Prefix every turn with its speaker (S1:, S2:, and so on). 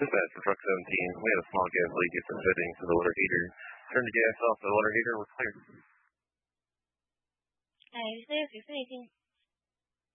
S1: Dispatch for truck 17. We had a small gas leak at the fittings of the water heater. Turned the gas off the water heater was clear.
S2: Ustedes,